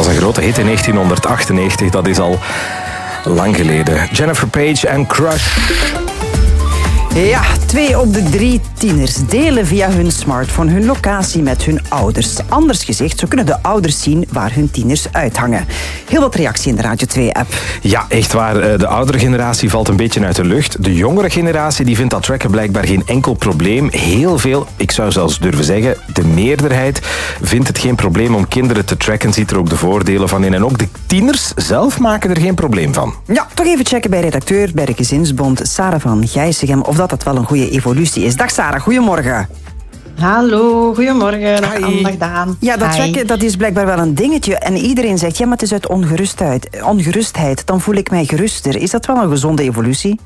een grote hit in 1998, dat is al lang geleden. Jennifer Page en Crush. Ja, 2 op de 3 tieners delen via hun smartphone hun locatie met hun ouders. Anders gezegd, zo kunnen de ouders zien waar hun tieners uithangen. Heel wat reactie in de Radio 2-app. Ja, echt waar. De oudere generatie valt een beetje uit de lucht. De jongere generatie die vindt dat tracken blijkbaar geen enkel probleem. Heel veel, ik zou zelfs durven zeggen, de meerderheid vindt het geen probleem om kinderen te tracken. Ziet er ook de voordelen van in. En ook de tieners zelf maken er geen probleem van. Ja, toch even checken bij redacteur bij de Gezinsbond, Sarah van Gijsegem, of dat wel een goede evolutie is. Dag Sarah, goedemorgen. Hallo, goedemorgen. Dag Daan. Ja, dat tracken, dat is blijkbaar wel een dingetje. En iedereen zegt, ja, maar het is uit ongerustheid. Dan voel ik mij geruster. Is dat wel een gezonde evolutie?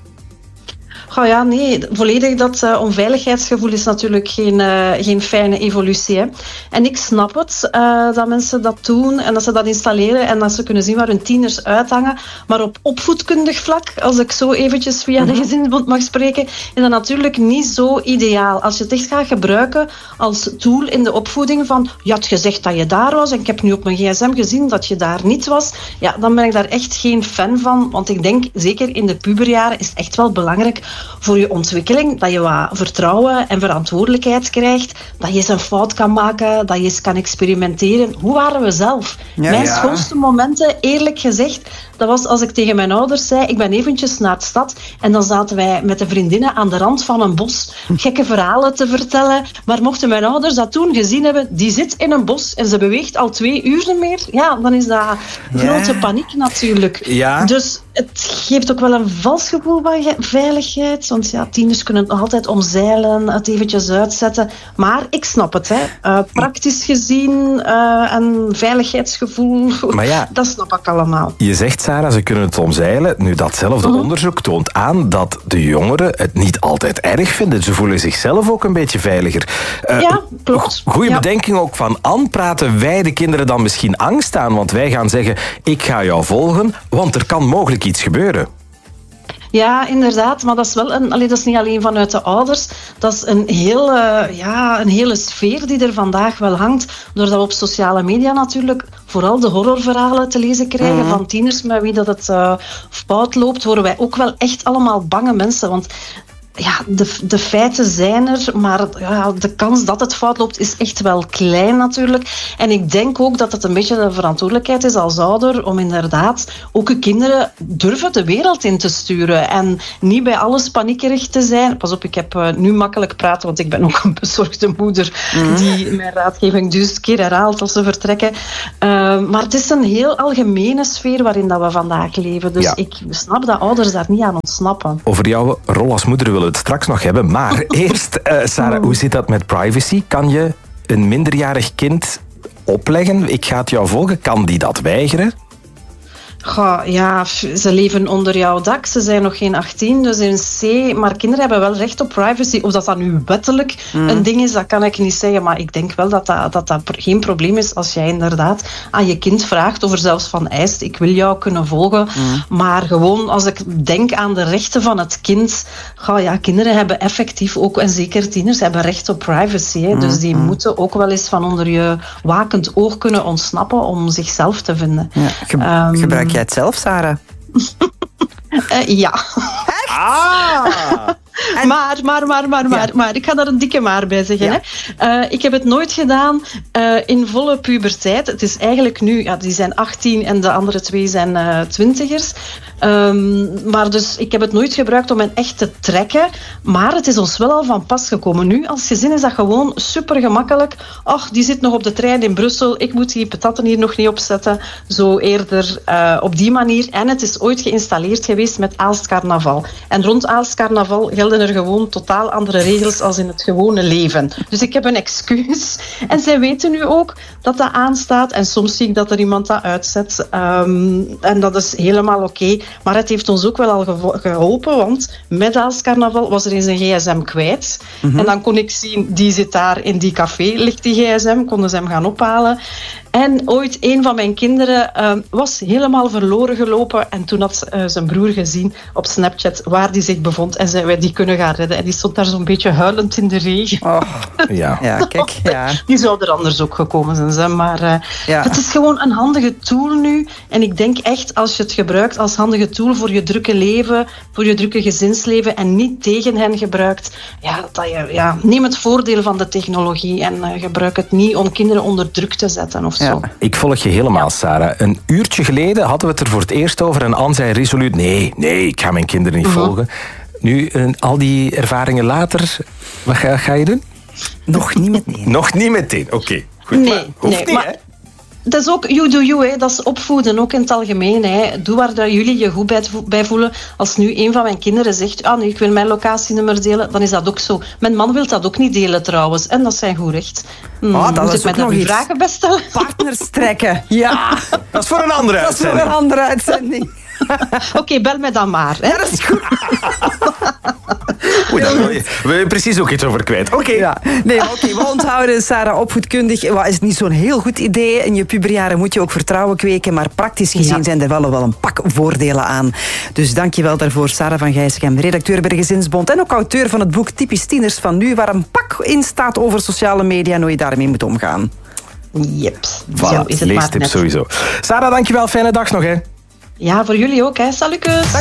Oh ja, nee, volledig dat onveiligheidsgevoel is natuurlijk geen fijne evolutie. Hè. En ik snap het, dat mensen dat doen en dat ze dat installeren en dat ze kunnen zien waar hun tieners uithangen. Maar op opvoedkundig vlak, als ik zo eventjes via de Gezinsbond mag spreken, is dat natuurlijk niet zo ideaal. Als je het echt gaat gebruiken als tool in de opvoeding van, je had gezegd dat je daar was en ik heb nu op mijn gsm gezien dat je daar niet was, ja, dan ben ik daar echt geen fan van. Want ik denk, zeker in de puberjaren is het echt wel belangrijk voor je ontwikkeling, dat je wat vertrouwen en verantwoordelijkheid krijgt, dat je eens een fout kan maken, dat je eens kan experimenteren. Hoe waren we zelf? Mijn schoonste momenten, eerlijk gezegd, dat was als ik tegen mijn ouders zei, ik ben eventjes naar de stad en dan zaten wij met de vriendinnen aan de rand van een bos gekke verhalen te vertellen. Maar mochten mijn ouders dat toen gezien hebben, die zit in een bos en ze beweegt al 2 uur meer, ja, dan is dat grote paniek natuurlijk. Ja. Dus het geeft ook wel een vals gevoel van veiligheid. Want ja, tieners kunnen het nog altijd omzeilen, het eventjes uitzetten. Maar ik snap het, hè. Praktisch gezien en veiligheidsgevoel, maar ja, dat snap ik allemaal. Je zegt, Sarah, ze kunnen het omzeilen. Nu, datzelfde onderzoek toont aan dat de jongeren het niet altijd erg vinden. Ze voelen zichzelf ook een beetje veiliger. Ja, klopt. Goeie bedenking ook van Anne. Praten wij de kinderen dan misschien angst aan? Want wij gaan zeggen, ik ga jou volgen, want er kan mogelijk iets gebeuren. Ja, inderdaad. Maar dat is wel dat is niet alleen vanuit de ouders. Dat is een hele sfeer die er vandaag wel hangt. Doordat we op sociale media natuurlijk vooral de horrorverhalen te lezen krijgen van tieners met wie dat het fout loopt, worden wij ook wel echt allemaal bange mensen. Want ja, de feiten zijn er, maar ja, de kans dat het fout loopt is echt wel klein natuurlijk. En ik denk ook dat het een beetje de verantwoordelijkheid is als ouder om inderdaad ook je kinderen durven de wereld in te sturen en niet bij alles paniekerig te zijn. Pas op, ik heb nu makkelijk praten, want ik ben ook een bezorgde moeder die mijn raadgeving 1000 keer herhaalt als ze vertrekken. Maar het is een heel algemene sfeer waarin dat we vandaag leven. Dus ik snap dat ouders daar niet aan ontsnappen. Over jouw rol als moeder willen we het straks nog hebben. Maar eerst, Sarah, hoe zit dat met privacy? Kan je een minderjarig kind opleggen? Ik ga het jou volgen. Kan die dat weigeren? Goh, ja, ze leven onder jouw dak. Ze zijn nog geen 18, dus in C. Maar kinderen hebben wel recht op privacy. Of dat nu wettelijk een ding is, dat kan ik niet zeggen. Maar ik denk wel dat geen probleem is als jij inderdaad aan je kind vraagt, of er zelfs van eist, ik wil jou kunnen volgen. Maar gewoon, als ik denk aan de rechten van het kind, kinderen hebben effectief ook, en zeker tieners, hebben recht op privacy. Hè. Dus die moeten ook wel eens van onder je wakend oog kunnen ontsnappen om zichzelf te vinden. Ja, gebruik jij het zelf, Sarah? Ja. Echt? Maar, ik ga daar een dikke maar bij zeggen. Ja. Hè. Ik heb het nooit gedaan in volle puberteit. Het is eigenlijk nu, die zijn 18 en de andere 2 zijn 20ers. Maar dus ik heb het nooit gebruikt om hen echt te trekken. Maar het is ons wel al van pas gekomen. Nu, als gezin is dat gewoon super gemakkelijk. Ach, die zit nog op de trein in Brussel. Ik moet die patatten hier nog niet opzetten. Zo eerder op die manier. En het is ooit geïnstalleerd geweest met Aalst Carnaval. En rond Aalst Carnaval gelden er gewoon totaal andere regels als in het gewone leven. Dus ik heb een excuus. En zij weten nu ook dat dat aanstaat. En soms zie ik dat er iemand dat uitzet. En dat is helemaal oké. Maar het heeft ons ook wel al geholpen, want met Aalst Carnaval was er eens een gsm kwijt. En dan kon ik zien, die zit daar in die café, ligt die gsm, konden ze hem gaan ophalen. En ooit een van mijn kinderen was helemaal verloren gelopen. En toen had zijn broer gezien op Snapchat waar die zich bevond. En zei wij, die kunnen gaan redden. En die stond daar zo'n beetje huilend in de regen. Oh, ja, kijk. Ja. Die zou er anders ook gekomen zijn. Maar het is gewoon een handige tool nu. En ik denk echt, als je het gebruikt als handige tool voor je drukke leven, voor je drukke gezinsleven en niet tegen hen gebruikt, neem het voordeel van de technologie en gebruik het niet om kinderen onder druk te zetten of zo. Ik volg je helemaal, Sarah. Een uurtje geleden hadden we het er voor het eerst over en Anne zei resoluut, nee, ik ga mijn kinderen niet volgen. Nu, al die ervaringen later, wat ga je doen? Nog niet meteen. Nog niet meteen, oké. Goed, Nee, maar dat is ook you do you, hè. Dat is opvoeden, ook in het algemeen. Hè. Doe waar jullie je goed bij voelen. Als nu een van mijn kinderen zegt, nee, ik wil mijn locatienummer delen, dan is dat ook zo. Mijn man wil dat ook niet delen trouwens, en dat is zijn goed recht. Dat moet is ik mij ook nog daar iets. vragen bestellen? Partners trekken, ja. Dat is voor een andere uitzending. Dat is voor een andere uitzending. Oké, bel mij dan maar. Hè. Ja, dat is goed. Oei, daar wil je precies ook iets over kwijt. Oké. Ja. Nee, we onthouden, Sarah, opvoedkundig. Is het niet zo'n heel goed idee. In je puberjaren moet je ook vertrouwen kweken, maar praktisch gezien zijn er wel een pak voordelen aan. Dus dankjewel daarvoor, Sarah van Gijsegem, redacteur bij de Gezinsbond en ook auteur van het boek Typisch Tieners van Nu, waar een pak in staat over sociale media en hoe je daarmee moet omgaan. Yep. Voilà, leestip sowieso. Sarah, dankjewel. Fijne dag nog, hè. Ja, voor jullie ook, hè. Salutjes.